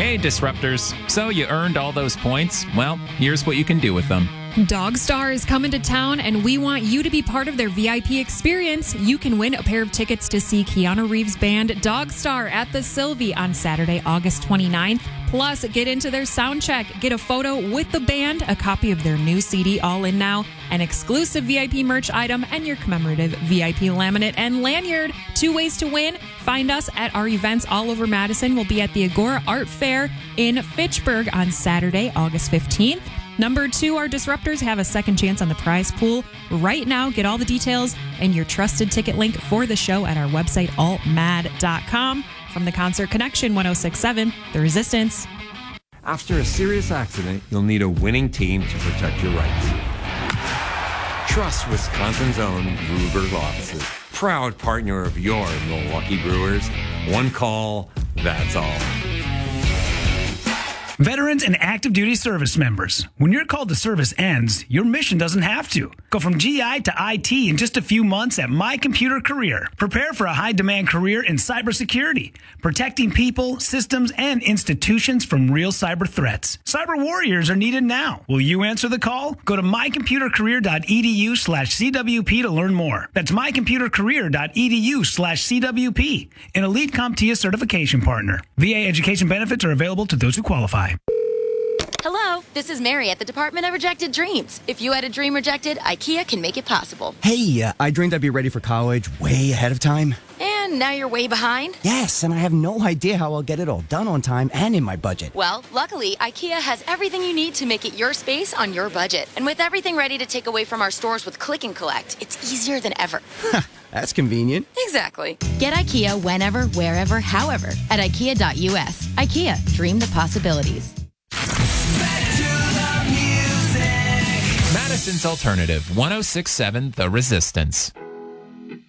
Hey, Disruptors. So you earned all those points? Well, here's what you can do with them. Dogstar is coming to town, and we want you to be part of their VIP experience. You can win a pair of tickets to see Keanu Reeves' band Dogstar at the Sylvie on Saturday, August 29th. Plus, get into their sound check, get a photo with the band, a copy of their new CD, All In Now, an exclusive VIP merch item, and your commemorative VIP laminate and lanyard. 2 ways to win. Find us at our events all over Madison. We'll be at the Agora Art Fair in Fitchburg on Saturday, August 15th. Number 2, our Disruptors have a second chance on the prize pool. Right now, get all the details and your trusted ticket link for the show at our website, altmad.com. From the Concert Connection 106.7, The Resistance. After a serious accident, you'll need a winning team to protect your rights. Trust Wisconsin's own Ruger Offices, proud partner of your Milwaukee Brewers. One call, that's all. Veterans and active duty service members, when your call to service ends, your mission doesn't have to. Go from GI to IT in just a few months at My Computer Career. Prepare for a high-demand career in cybersecurity, protecting people, systems, and institutions from real cyber threats. Cyber warriors are needed now. Will you answer the call? Go to mycomputercareer.edu/CWP to learn more. That's mycomputercareer.edu/CWP, an elite CompTIA certification partner. VA education benefits are available to those who qualify. Hello, this is Mary at the Department of Rejected Dreams. If you had a dream rejected, IKEA can make it possible. Hey, I dreamed I'd be ready for college way ahead of time. And now you're way behind? Yes, and I have no idea how I'll get it all done on time and in my budget. Well, luckily, IKEA has everything you need to make it your space on your budget. And with everything ready to take away from our stores with Click and Collect, it's easier than ever. That's convenient. Exactly. Get IKEA whenever, wherever, however at IKEA.us. IKEA, dream the possibilities. Madison's Alternative, 106.7 The Resistance.